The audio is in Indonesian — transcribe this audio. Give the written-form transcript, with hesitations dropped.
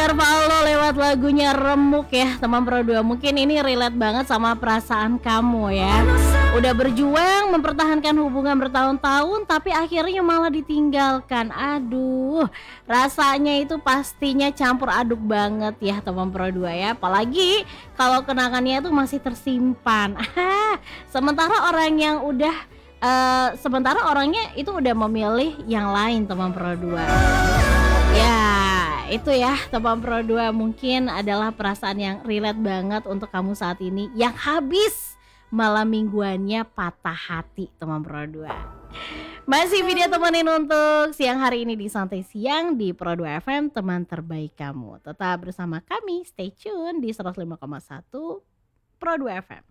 Carvalho lewat lagunya Remuk ya teman Pro 2. Mungkin ini relate banget sama perasaan kamu ya. Udah berjuang mempertahankan hubungan bertahun-tahun tapi akhirnya malah ditinggalkan. Aduh, rasanya itu pastinya campur aduk banget ya teman Pro 2 ya. Apalagi kalau kenangannya itu masih tersimpan. Sementara orang yang udah sementara orangnya itu udah memilih yang lain teman Pro 2. Ya, itu ya teman Pro 2 mungkin adalah perasaan yang relate banget untuk kamu saat ini yang habis malam mingguannya patah hati teman Pro 2. Masih video temenin untuk siang hari ini di Santai Siang di Pro 2 FM, teman terbaik kamu. Tetap bersama kami, stay tune di 105,1 Pro 2 FM.